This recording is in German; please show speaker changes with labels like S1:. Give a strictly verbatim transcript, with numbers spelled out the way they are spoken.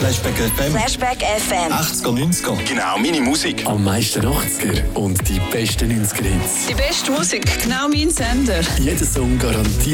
S1: Flashback F M.
S2: Flashback F M.
S1: achtziger, neunziger.
S3: Genau, meine Musik.
S4: Am meisten achtziger und die besten neunziger Hits.
S5: Die beste Musik, genau mein Sender.
S4: Jeder Song garantiert